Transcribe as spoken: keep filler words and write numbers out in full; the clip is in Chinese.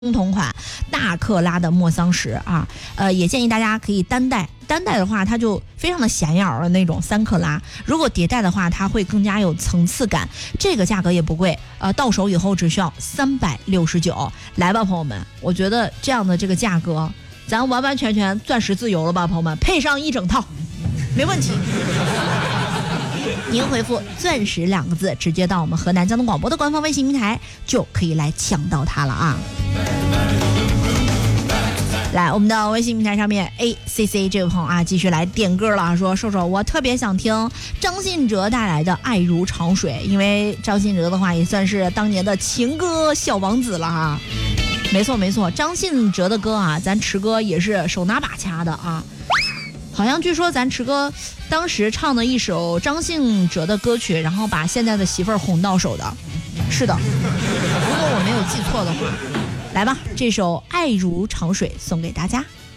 同款大克拉的莫桑石啊，呃，也建议大家可以单戴，单戴的话它就非常的显眼的那种三克拉，如果叠戴的话，它会更加有层次感。这个价格也不贵，呃，到手以后只需要三百六十九。来吧，朋友们，我觉得这样的这个价格，咱完完全全钻石自由了吧，朋友们，配上一整套，没问题。您回复“钻石”两个字，直接到我们河南交通广播的官方微信平台，就可以来抢到它了啊！来，我们的微信平台上面 A C C 这位朋友啊，继续来点歌了，说瘦瘦，我特别想听张信哲带来的《爱如潮水》，因为张信哲的话也算是当年的情歌小王子了哈。没错没错，张信哲的歌啊，咱池哥也是手拿把掐的啊。好像据说咱池哥当时唱的一首张信哲的歌曲，然后把现在的媳妇儿哄到手的。是的，如果我没有记错的话。来吧，这首《爱如潮水》送给大家。